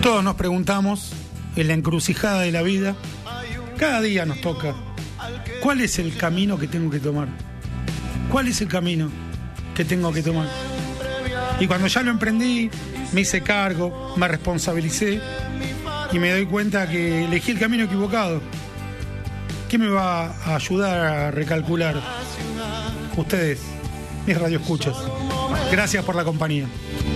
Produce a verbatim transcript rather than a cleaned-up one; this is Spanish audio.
Todos nos preguntamos, en la encrucijada de la vida, cada día nos toca, ¿cuál es el camino que tengo que tomar? ¿Cuál es el camino que tengo que tomar? Y cuando ya lo emprendí, me hice cargo, me responsabilicé y me doy cuenta que elegí el camino equivocado. ¿Qué me va a ayudar a recalcular? Ustedes, mis radioescuchas. Gracias por la compañía.